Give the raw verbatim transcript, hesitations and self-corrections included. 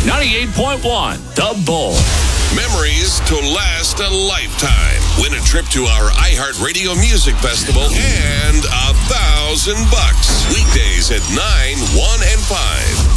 ninety-eight point one, The Bull. Memories to last a lifetime. Win a trip to our iHeartRadio Music Festival and a thousand bucks. Weekdays at nine, one, and five.